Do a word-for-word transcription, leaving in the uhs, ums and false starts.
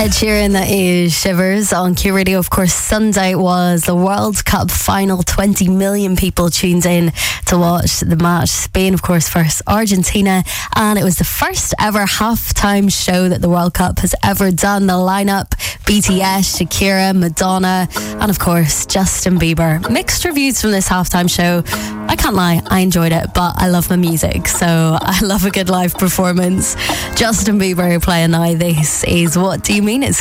Ed Sheeran, that is Shivers on Q Radio. Of course, Sunday was the World Cup final. twenty million people tuned in to watch the match. Spain, of course, versus Argentina. And it was the first ever halftime show that the World Cup has ever done. The lineup: B T S, Shakira, Madonna, and of course, Justin Bieber. Mixed reviews from this halftime show. I can't lie, I enjoyed it, but I love my music, so I love a good live performance. Justin Bieber playing now. This is What Do You Mean? It's